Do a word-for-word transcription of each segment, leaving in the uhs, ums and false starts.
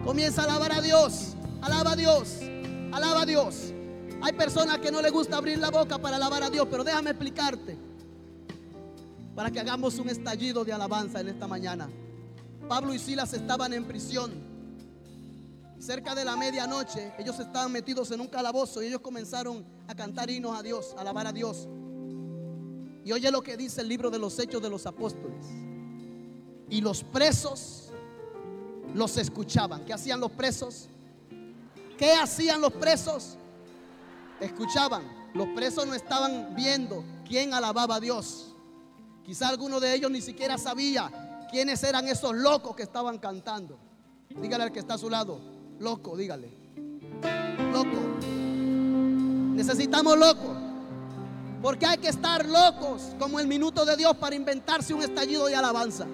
Comienza a alabar a Dios. Alaba a Dios. Alaba a Dios. Hay personas que no les gusta abrir la boca para alabar a Dios, pero déjame explicarte, para que hagamos un estallido de alabanza en esta mañana. Pablo y Silas estaban en prisión. Cerca de la medianoche, ellos estaban metidos en un calabozo y ellos comenzaron a cantar himnos a Dios, a alabar a Dios. Y oye lo que dice el libro de los Hechos de los Apóstoles. Y los presos los escuchaban. ¿Qué hacían los presos? ¿Qué hacían los presos? Escuchaban. Los presos no estaban viendo quién alababa a Dios. Quizá alguno de ellos ni siquiera sabía quiénes eran esos locos que estaban cantando. Dígale al que está a su lado: loco, dígale. Loco. Necesitamos locos. Porque hay que estar locos como el minuto de Dios para inventarse un estallido de alabanza.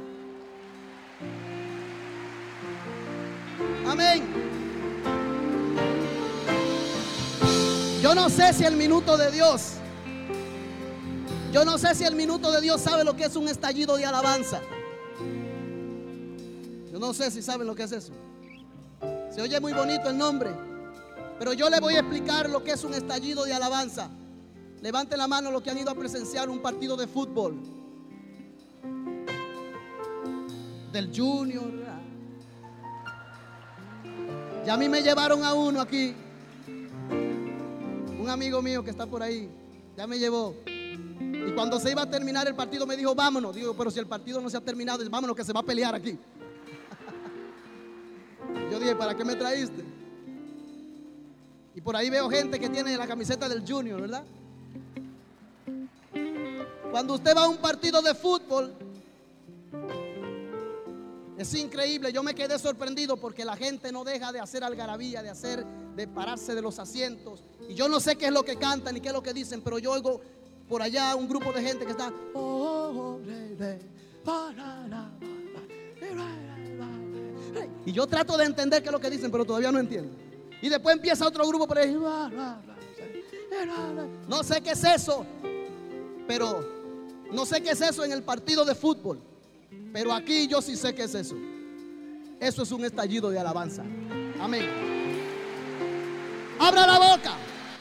Amén. Yo no sé si el minuto de Dios Yo no sé si el minuto de Dios sabe lo que es un estallido de alabanza. Yo no sé si saben lo que es eso. Se oye muy bonito el nombre, pero yo le voy a explicar lo que es un estallido de alabanza. Levanten la mano los que han ido a presenciar un partido de fútbol del Junior. Ya a mí me llevaron a uno aquí. Un amigo mío que está por ahí ya me llevó. Y cuando se iba a terminar el partido me dijo: vámonos. Digo: pero si el partido no se ha terminado, vámonos que se va a pelear aquí. Yo dije: ¿para qué me traíste? Y por ahí veo gente que tiene la camiseta del Junior, ¿verdad? Cuando usted va a un partido de fútbol, es increíble. Yo me quedé sorprendido porque la gente no deja de hacer algarabía, de hacer, de pararse de los asientos. Y yo no sé qué es lo que cantan ni qué es lo que dicen, pero yo oigo por allá un grupo de gente que está: y yo trato de entender qué es lo que dicen, pero todavía no entiendo. Y después empieza otro grupo por ahí. No sé qué es eso, pero no sé qué es eso en el partido de fútbol, pero aquí yo sí sé qué es eso. Eso es un estallido de alabanza. Amén. Abra la boca.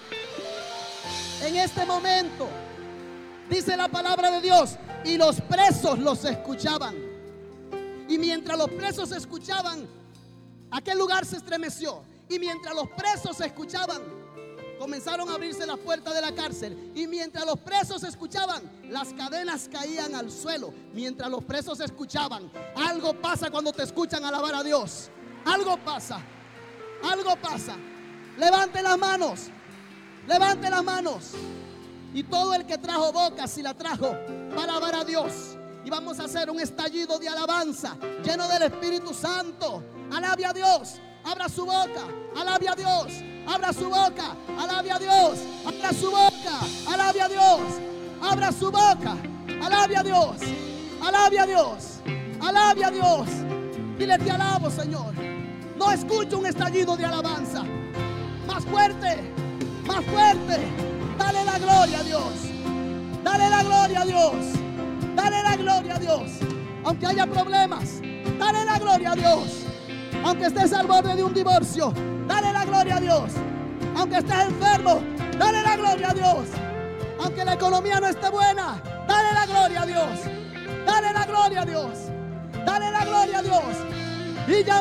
En este momento dice la palabra de Dios: y los presos los escuchaban. Y mientras los presos escuchaban, aquel lugar se estremeció. Y mientras los presos escuchaban, comenzaron a abrirse las puertas de la cárcel. Y mientras los presos escuchaban, las cadenas caían al suelo. Mientras los presos escuchaban. Algo pasa cuando te escuchan alabar a Dios. Algo pasa. Algo pasa. Levante las manos. Levante las manos. Y todo el que trajo boca, si la trajo, para alabar a Dios. Y vamos a hacer un estallido de alabanza lleno del Espíritu Santo. Alabe a Dios. Abra su boca. Alabe a Dios. Abra su boca. Alabe a Dios. Abra su boca. Alabe a Dios. Abra su boca. Alabe a Dios. Alabe a Dios. Alabe a Dios. Dile: te alabo, Señor. No escucho un estallido de alabanza. Más fuerte. Más fuerte. Dale la gloria a Dios. Dale la gloria a Dios. Dale la gloria a Dios. Aunque haya problemas, dale la gloria a Dios. Aunque estés al borde de un divorcio, dale la gloria a Dios. Aunque estés enfermo, dale la gloria a Dios. Aunque la economía no esté buena, dale la gloria a Dios. Dale la gloria a Dios. Dale la gloria a Dios. Y ya